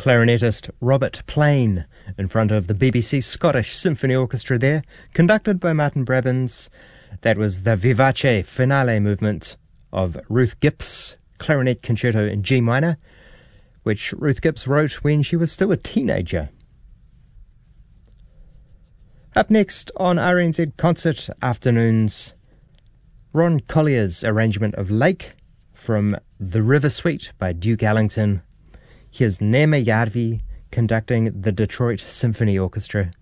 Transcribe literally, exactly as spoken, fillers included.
clarinetist Robert Plain in front of the B B C Scottish Symphony Orchestra there, conducted by Martin Brabbins. That was the Vivace Finale movement of Ruth Gibbs' Clarinet Concerto in G minor, which Ruth Gibbs wrote when she was still a teenager. Up next on R N Z Concert Afternoons, Ron Collier's arrangement of Lake from The River Suite by Duke Ellington. Here's Nema Järvi conducting the Detroit Symphony Orchestra.